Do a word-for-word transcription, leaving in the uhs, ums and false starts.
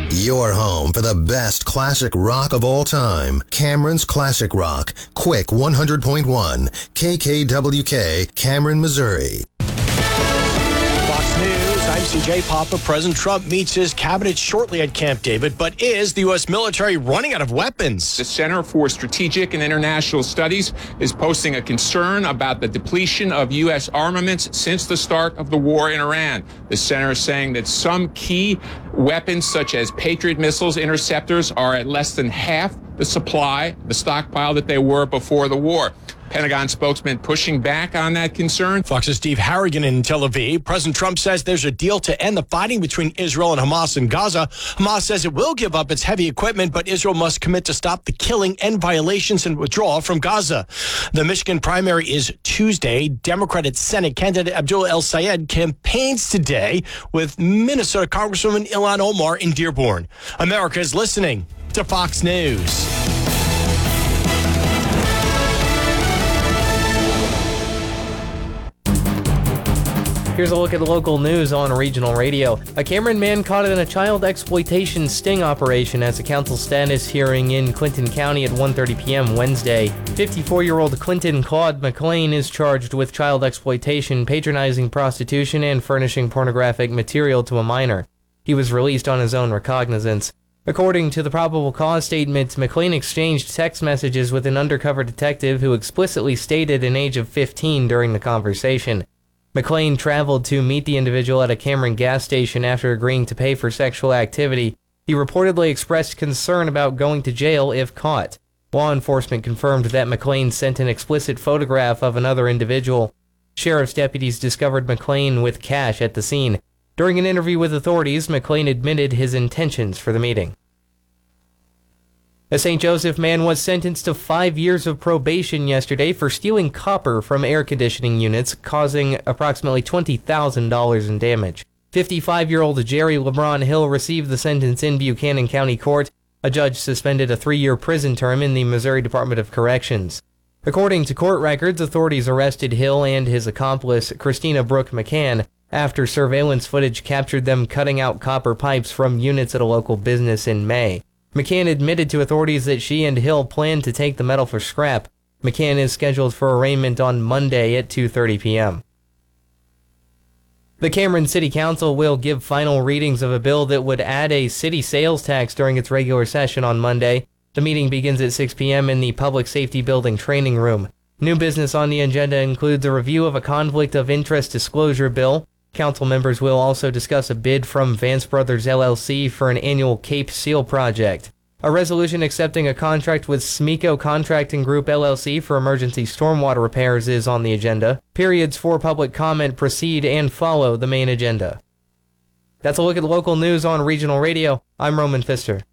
Your home for the best classic rock of all time. Cameron's Classic Rock. Quick one hundred point one. K K W K, Cameron, Missouri. Fox News, I'm C J Papa. President Trump meets his cabinet shortly at Camp David, but is the U S military running out of weapons? The Center for Strategic and International Studies is posting a concern about the depletion of U S armaments since the start of the war in Iran. The center is saying that some key weapons, such as Patriot missiles, interceptors, are at less than half the supply, the stockpile that they were before the war. Pentagon spokesman pushing back on that concern. Fox's Steve Harrigan in Tel Aviv. President Trump says there's a deal to end the fighting between Israel and Hamas in Gaza. Hamas says it will give up its heavy equipment, but Israel must commit to stop the killing, end violations, and withdraw from Gaza. The Michigan primary is Tuesday. Democratic Senate candidate Abdullah El Sayed campaigns today with Minnesota Congresswoman Ilhan Omar in Dearborn. America is listening to Fox News. Here's a look at local news on regional radio. A Cameron man caught in a child exploitation sting operation as a council status hearing in Clinton County at one thirty p.m. Wednesday. fifty-four-year-old Clinton Claude McLean is charged with child exploitation, patronizing prostitution, and furnishing pornographic material to a minor. He was released on his own recognizance. According to the probable cause statement, McLean exchanged text messages with an undercover detective who explicitly stated an age of fifteen during the conversation. McLean traveled to meet the individual at a Cameron gas station after agreeing to pay for sexual activity. He reportedly expressed concern about going to jail if caught. Law enforcement confirmed that McLean sent an explicit photograph of another individual. Sheriff's deputies discovered McLean with cash at the scene. During an interview with authorities, McLean admitted his intentions for the meeting. A Saint Joseph man was sentenced to five years of probation yesterday for stealing copper from air conditioning units, causing approximately twenty thousand dollars in damage. fifty-five-year-old Jerry LeBron Hill received the sentence in Buchanan County Court. A judge suspended a three-year prison term in the Missouri Department of Corrections. According to court records, authorities arrested Hill and his accomplice, Christina Brooke McCann, after surveillance footage captured them cutting out copper pipes from units at a local business in May. McCann admitted to authorities that she and Hill planned to take the metal for scrap. McCann is scheduled for arraignment on Monday at two thirty p.m. The Cameron City Council will give final readings of a bill that would add a city sales tax during its regular session on Monday. The meeting begins at six p.m. in the Public Safety Building training room. New business on the agenda includes a review of a conflict of interest disclosure bill. Council members will also discuss a bid from Vance Brothers L L C for an annual Cape Seal project. A resolution accepting a contract with Smeco Contracting Group L L C for emergency stormwater repairs is on the agenda. Periods for public comment precede and follow the main agenda. That's a look at local news on regional radio. I'm Roman Pfister.